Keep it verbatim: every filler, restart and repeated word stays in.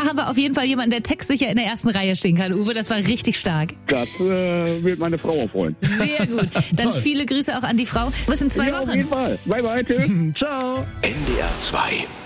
haben wir auf jeden Fall jemanden, der textsicher in der ersten Reihe stehen kann. Uwe, das war richtig stark. Das äh, wird meine Frau auch freuen. Sehr gut. Dann viele Grüße auch an die Frau. Bis in zwei ja, Wochen. Auf jeden Fall. Bye, bye. Tschüss. Ciao. N D R zwei